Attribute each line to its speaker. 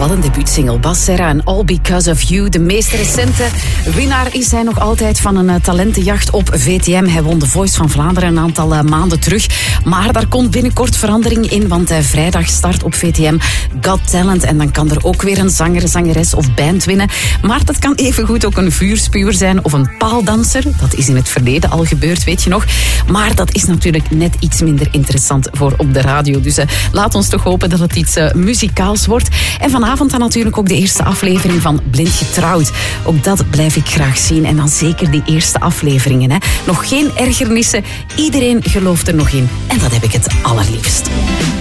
Speaker 1: Wat een debuutsingle. Bas Serra en All Because of You. De meest recente winnaar is hij nog altijd van een talentenjacht op VTM. Hij won The Voice van Vlaanderen een aantal maanden terug. Maar daar komt binnenkort verandering in, want vrijdag start op VTM Got Talent. En dan kan er ook weer een zanger, zangeres of band winnen. Maar dat kan evengoed ook een vuurspuwer zijn of een paaldanser. Dat is in het verleden al gebeurd, weet je nog. Maar dat is natuurlijk net iets minder interessant voor op de radio. Dus laat ons toch hopen dat het iets muzikaals wordt. En vanavond dan natuurlijk ook de eerste aflevering van Blind Getrouwd. Ook dat blijf ik graag zien. En dan zeker die eerste afleveringen. Hè. Nog geen ergernissen. Iedereen gelooft er nog in. En dat heb ik het allerliefst.